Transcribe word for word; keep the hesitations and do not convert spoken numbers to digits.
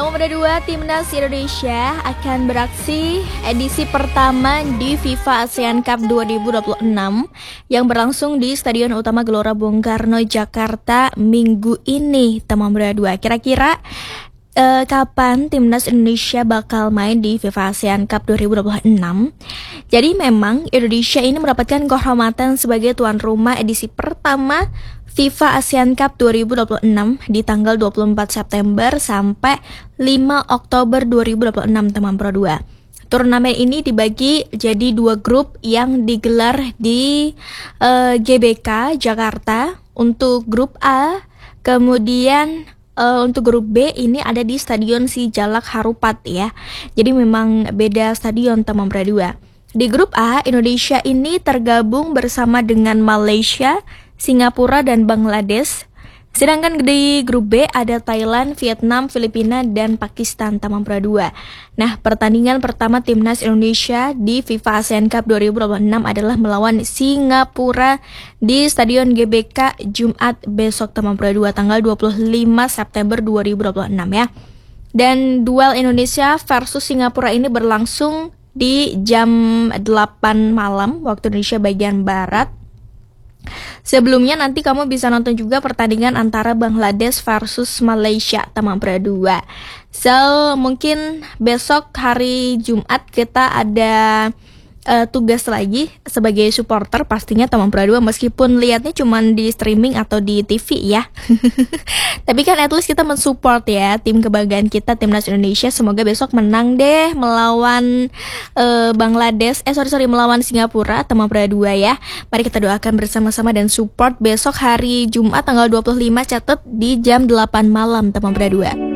Teman Muda dua, Timnas Indonesia akan beraksi edisi pertama di FIFA ASEAN Cup dua ribu dua puluh enam yang berlangsung di Stadion Utama Gelora Bung Karno, Jakarta minggu ini. Teman Muda dua, kira-kira eh, kapan Timnas Indonesia bakal main di FIFA ASEAN Cup dua ribu dua puluh enam? Jadi memang Indonesia ini mendapatkan kehormatan sebagai tuan rumah edisi pertama FIFA ASEAN Cup dua ribu dua puluh enam di tanggal dua puluh empat September sampai lima Oktober dua ribu dua puluh enam, teman Pro dua. Turnamen ini dibagi jadi dua grup yang digelar di uh, G B K Jakarta untuk grup A, kemudian uh, untuk grup B ini ada di Stadion Sijalak Harupat ya. Jadi memang beda stadion, teman Pro dua. Di grup A, Indonesia ini tergabung bersama dengan Malaysia, Singapura, dan Bangladesh. Sedangkan di grup B ada Thailand, Vietnam, Filipina, dan Pakistan, teman Pro dua. Nah, pertandingan pertama Timnas Indonesia di FIFA ASEAN Cup dua ribu dua puluh enam adalah melawan Singapura di Stadion G B K Jumat besok, teman Pro dua, tanggal dua puluh lima September dua ribu dua puluh enam ya. Dan duel Indonesia versus Singapura ini berlangsung di jam delapan malam waktu Indonesia bagian Barat. Sebelumnya nanti kamu bisa nonton juga pertandingan antara Bangladesh versus Malaysia, teman Pro dua. So, mungkin besok hari Jumat kita ada uh, tugas lagi sebagai supporter pastinya, teman Pro dua, meskipun lihatnya cuma di streaming atau di T V ya. Tapi kan at least kita mensupport ya tim kebanggaan kita, Timnas Indonesia. Semoga besok menang deh melawan uh, Bangladesh, eh sorry sorry melawan Singapura, teman Pro dua ya. Mari kita doakan bersama-sama dan support besok hari Jumat tanggal dua puluh lima, catat di jam delapan malam, teman Pro dua.